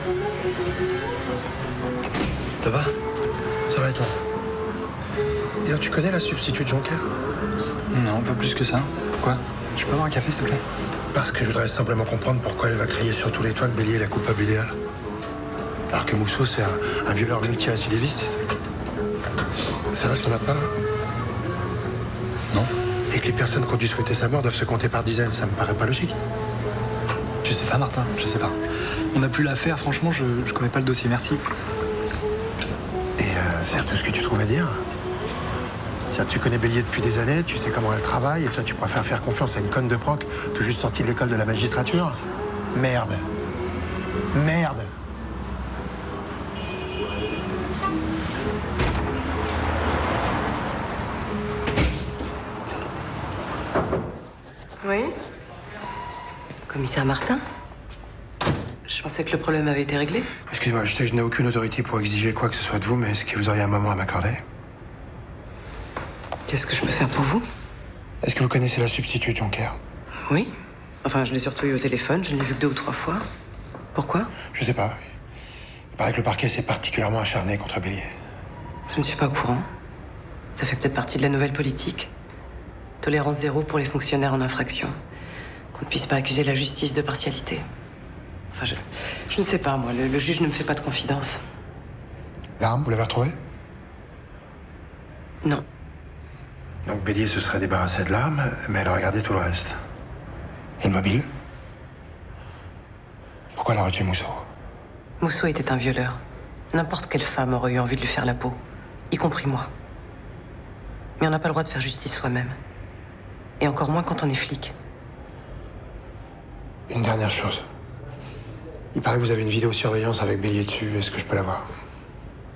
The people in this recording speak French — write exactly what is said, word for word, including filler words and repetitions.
Ça va? Ça va et toi? D'ailleurs, tu connais la substitut de Jonker? Non, pas plus que ça. Pourquoi? Je peux avoir un café, s'il te plaît? Parce que je voudrais simplement comprendre pourquoi elle va crier sur tous les toits que Bélier est la coupable idéale. Alors que Mousseau, c'est un, un violeur multirécidiviste. Ça va, je t'emmerde pas, là? Non. Et que les personnes qui ont dû souhaiter sa mort doivent se compter par dizaines, ça me paraît pas logique. Je sais pas, Martin, je sais pas. On n'a plus l'affaire, franchement, je, je connais pas le dossier, merci. Et euh, c'est tout ce que tu trouves à dire? C'est-à-dire que tu connais Bélier depuis des années, tu sais comment elle travaille, et toi tu préfères faire confiance à une conne de proc tout juste sortie de l'école de la magistrature? Merde. Merde. Oui? Commissaire Martin? Je pensais que le problème avait été réglé. Excusez-moi, je sais que je n'ai aucune autorité pour exiger quoi que ce soit de vous, mais est-ce que vous auriez un moment à m'accorder? Qu'est-ce que je peux faire pour vous? Est-ce que vous connaissez la substitut de Jonker? Oui. Enfin, je l'ai surtout eu au téléphone, je ne l'ai vu que deux ou trois fois. Pourquoi? Je sais pas. Il paraît que le parquet s'est particulièrement acharné contre Bélier. Je ne suis pas au courant. Ça fait peut-être partie de la nouvelle politique. Tolérance zéro pour les fonctionnaires en infraction. Qu'on ne puisse pas accuser la justice de partialité. Enfin, je, je ne sais pas, moi. Le, le juge ne me fait pas de confidence. L'arme, vous l'avez retrouvée? Non. Donc Bélier se serait débarrassé de l'arme, mais elle a regardé tout le reste. Et le mobile? Pourquoi elle aurait tué Mousseau? Mousseau était un violeur. N'importe quelle femme aurait eu envie de lui faire la peau, y compris moi. Mais on n'a pas le droit de faire justice soi-même. Et encore moins quand on est flic. Une dernière chose. Il paraît que vous avez une vidéosurveillance avec Bélier dessus. Est-ce que je peux la voir?